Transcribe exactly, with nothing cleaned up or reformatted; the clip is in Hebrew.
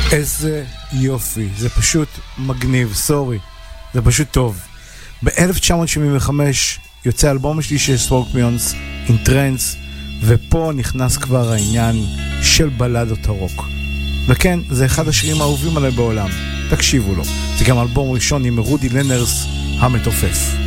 איזה יופי, זה פשוט מגניב, סורי, זה פשוט טוב. ב-אלף תשע מאות שבעים וחמש יוצא אלבום שלי של סקורפיונס, In Trance, ופה נכנס כבר העניין של בלדות הרוק. וכן, זה אחד השירים האהובים עליי בעולם, תקשיבו לו. זה גם אלבום ראשון עם רודי לנרס המתופף.